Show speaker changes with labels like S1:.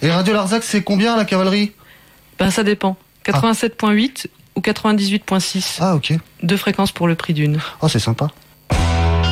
S1: Et Radio Larzac, c'est combien la cavalerie?
S2: Ben ça dépend. 87.8 ou 98.6.
S1: Ah ok.
S2: 2 fréquences pour le prix d'une.
S1: Oh c'est sympa.